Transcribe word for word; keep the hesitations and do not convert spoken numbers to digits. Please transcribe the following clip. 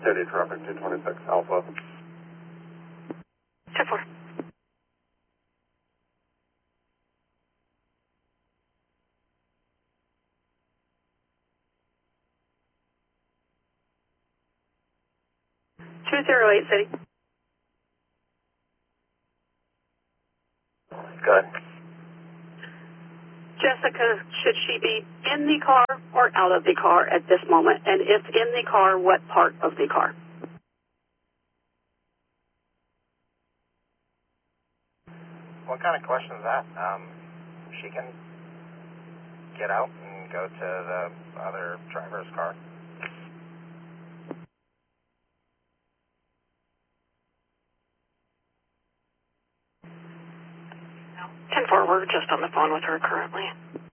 City traffic two twenty-six Alpha. ten four. two zero eight City. Good. Jessica, should she be in the car or out of the car at this moment? And if in the car, what part of the car? What kind of question is that? Um, she can get out and go to the other driver's car. ten four, we're just on the phone with her currently.